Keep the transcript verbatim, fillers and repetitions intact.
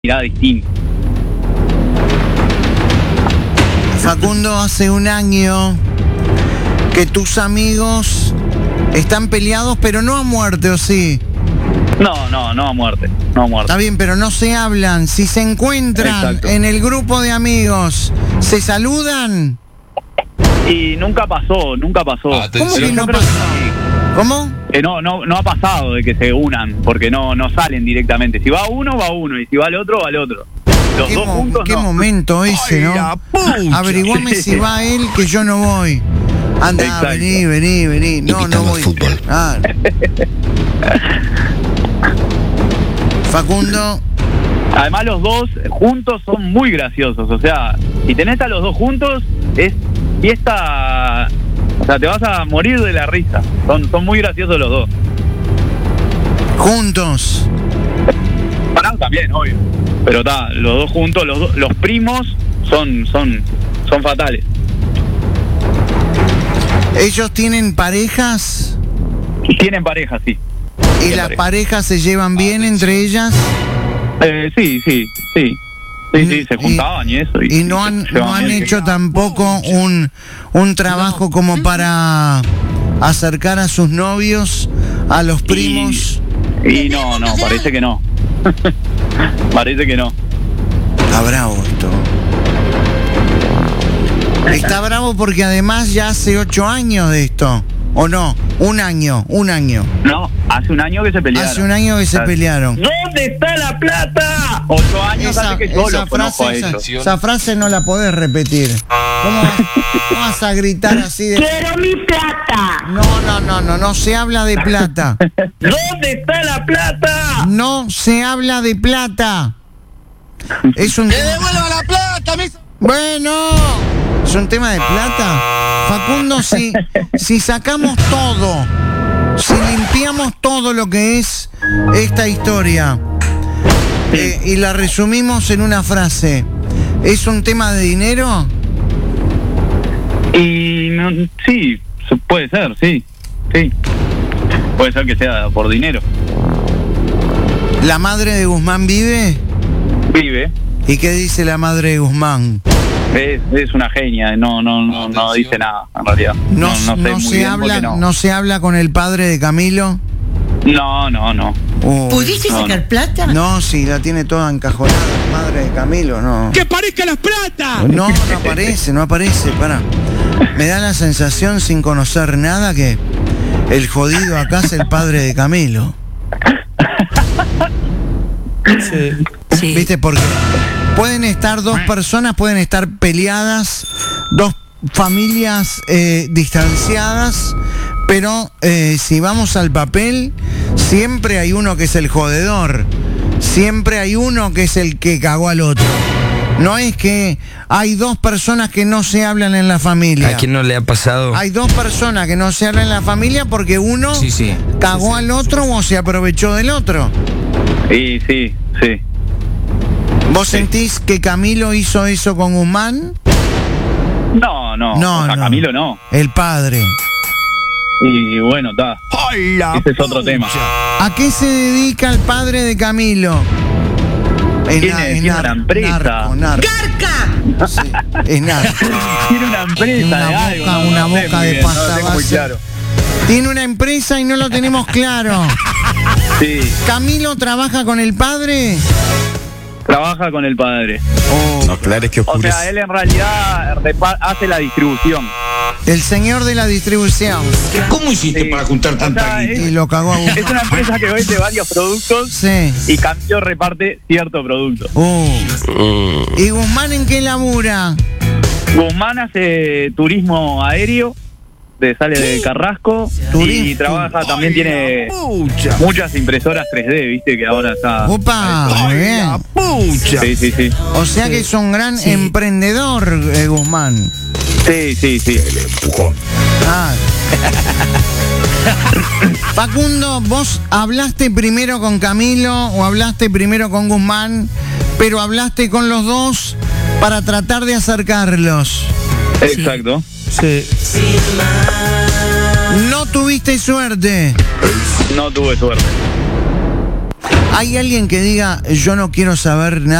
mirada distinta. Facundo, hace un año que tus amigos están peleados, pero no a muerte, ¿o sí? No, no, no a muerte, no a muerte. Está bien, pero no se hablan. Si se encuentran Exacto. en el grupo de amigos, ¿se saludan? Y nunca pasó, nunca pasó. ¿Cómo que Yo no creo pasó? que- ¿Cómo? que no, no, no ha pasado de que se unan, porque no, no salen directamente. Si va uno, va uno, y si va el otro, va el otro. Los ¿Qué, dos mo- juntos qué no. momento ese, ¿no? Averiguame si va él, que yo no voy. Anda, Exacto. vení, vení, vení. No, no voy. Ah. Facundo, Además los dos juntos son muy graciosos, o sea, si tenés a los dos juntos, es fiesta, o sea, te vas a morir de la risa. Son, son muy graciosos los dos. juntos. Parán también, obvio. Pero está, los dos juntos, los, do- los primos son, son, son fatales. ¿Ellos tienen parejas? Tienen pareja, sí. ¿Y Tienen las pareja. parejas se llevan bien entre ellas? Eh, sí, sí, sí. Sí, sí, se Y- juntaban y, eso. Y no han, se no llevaban han bien. hecho tampoco un, un trabajo como para acercar a sus novios, a los primos. Y no, no, parece que no. Parece que no. Está bravo esto. Está bravo porque además ya hace ocho años de esto. ¿O no? Un año, un año. No, hace un año que se pelearon. Hace un año que se Ah, pelearon. ¿Dónde está la plata? Ocho años Esa, hace que yo esa lo conozco frase, a esa, ellos. esa frase no la podés repetir. ¿Cómo vas, cómo vas a gritar así de... ¡Quiero mi plata! No, no, no, no, no se habla de plata. ¿Dónde está la plata? No se habla de plata. Es un... ¡Que devuelva la plata! Mis... Bueno, es un tema de plata. Facundo, si, si sacamos todo, si limpiamos todo lo que es esta historia eh, y la resumimos en una frase, ¿es un tema de dinero? Y no, sí, su- puede ser, sí, sí. Puede ser que sea por dinero. ¿La madre de Guzmán vive? Vive, ¿Y qué dice la madre de Guzmán? es, es una genia, no, no, no, no dice nada, en realidad. No, No, no sé no muy se bien habla, porque no. no. se habla con el padre de Camilo. No, no, no. Uy. ¿Pudiste No, sacar no. plata? No, sí, la tiene toda encajonada, la madre de Camilo, no. ¡Que parezca las plata! No, no aparece, no aparece, para. Me da la sensación, sin conocer nada, que el jodido acá es el padre de Camilo. Sí. ¿Viste? Porque pueden estar dos personas, pueden estar peleadas, dos familias eh, distanciadas, pero eh, si vamos al papel, siempre hay uno que es el jodedor, siempre hay uno que es el que cagó al otro. No es que hay dos personas que no se hablan en la familia. ¿A quién no le ha pasado? Hay dos personas que no se hablan en la familia porque uno Sí, sí. cagó Sí, sí, al otro o se aprovechó del otro. Y sí, sí. ¿Vos sentís que Camilo hizo eso con Guzmán? No, no, No, o sea, no. Camilo no. El padre. Y bueno, está. Ese es otro tema. ¿A qué se dedica el padre de Camilo? Es Tiene- na- es tiene nar- una empresa. narco, narco. ¡Carca! Sí, es narco. Tiene una empresa Una de algo. boca- no, una no sé boca muy de bien, pasta no lo tengo muy base. claro. Tiene una empresa y no lo tenemos claro. Sí, ¿Camilo trabaja con el padre? trabaja con el padre. Oh, No aclares que O oscurece. sea, él en realidad repa- hace la distribución. el señor de la distribución. ¿Cómo hiciste Sí. para juntar O tanta sea, guita? es, Y lo cagó a Guzmán. es una empresa que vende varios productos Sí. y Camilo reparte cierto producto. Uh. ¿Y Guzmán en qué labura? Guzmán hace turismo aéreo, de, sale de Carrasco y Turismo. trabaja, también tiene ¡Pucha! muchas impresoras tres D, viste, que ahora está... Opa, muy bien. ¡Pucha! Sí, sí, sí. O sea que es un gran emprendedor, eh, Guzmán. Sí, sí, sí. Ah. Facundo, vos hablaste primero con Camilo o hablaste primero con Guzmán, pero hablaste con los dos para tratar de acercarlos. Exacto. Sí. No tuviste suerte. No tuve suerte. ¿Hay alguien que diga, yo no quiero saber nada?